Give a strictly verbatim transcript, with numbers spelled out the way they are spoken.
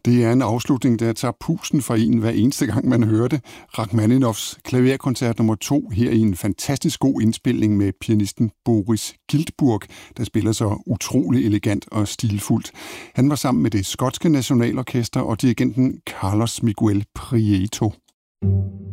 Det er en afslutning, der tager pusten fra en hver eneste gang, man hører det. Rachmaninovs klaverkoncert nummer to her i en fantastisk god indspilning med pianisten Boris Giltburg, der spiller så utrolig elegant og stilfuldt. Han var sammen med det skotske nationalorkester og dirigenten Carlos Miguel Prieto.